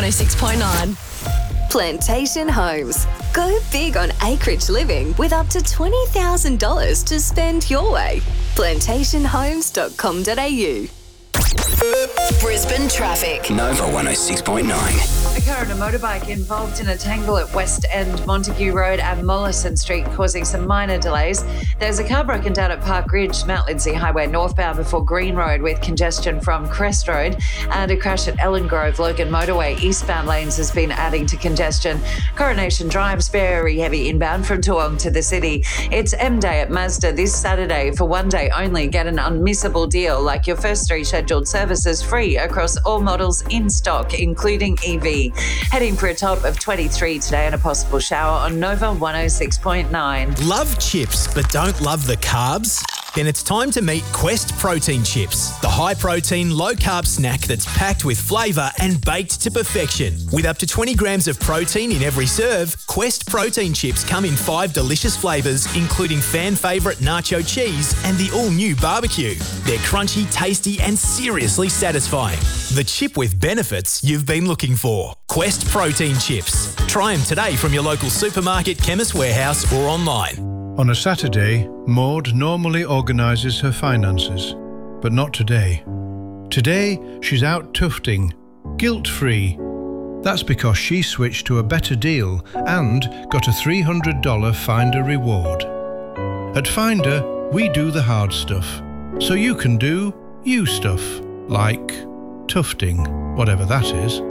106.9. Plantation Homes. Go big on acreage living with up to $20,000 to spend your way. Plantationhomes.com.au. Brisbane traffic. Nova 106.9. A car and a motorbike involved in a tangle at West End, Montague Road and Mollison Street, causing some minor delays. There's a car broken down at Park Ridge, Mount Lindesay Highway northbound before Green Road with congestion from Crest Road, and a crash at Ellen Grove, Logan Motorway eastbound lanes has been adding to congestion. Coronation Drive's very heavy inbound from Toowong to the city. It's M Day at Mazda this Saturday. For one day only, get an unmissable deal like your first 3 scheduled services free across all models in stock, including EV. Heading for a top of 23 today and a possible shower on Nova 106.9. Love chips but don't love the carbs? Then it's time to meet Quest Protein Chips, the high-protein, low-carb snack that's packed with flavour and baked to perfection. With up to 20 grams of protein in every serve, Quest Protein Chips come in 5 delicious flavours, including fan favourite nacho cheese and the all-new barbecue. They're crunchy, tasty and seriously satisfying. The chip with benefits you've been looking for. Quest Protein Chips. Try them today from your local supermarket, Chemist Warehouse or online. On a Saturday, Maud normally organises her finances, but not today. Today, she's out tufting, guilt-free. That's because she switched to a better deal and got a $300 Finder reward. At Finder, we do the hard stuff, so you can do you stuff, like tufting, whatever that is.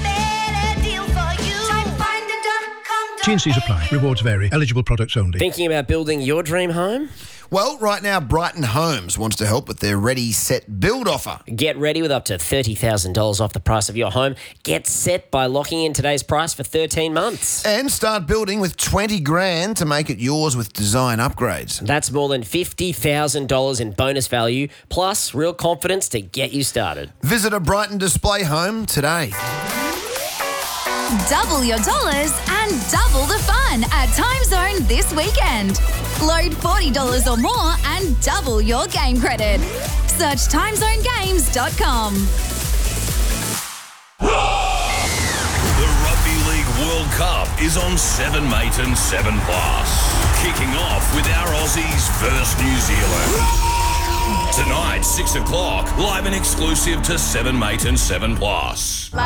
T&Cs apply. Rewards vary. Eligible products only. Thinking about building your dream home? Well, right now, Brighton Homes wants to help with their Ready, Set, Build offer. Get ready with up to $30,000 off the price of your home. Get set by locking in today's price for 13 months. And start building with $20,000 to make it yours with design upgrades. That's more than $50,000 in bonus value, plus real confidence to get you started. Visit a Brighton display home today. Double your dollars and double the fun at Time Zone this weekend. Load $40 or more and double your game credit. Search timezonegames.com. The Rugby League World Cup is on 7 Mate and 7 Plus. Kicking off with our Aussies versus New Zealand. Tonight, 6 o'clock, live and exclusive to 7 Mate and 7 Plus.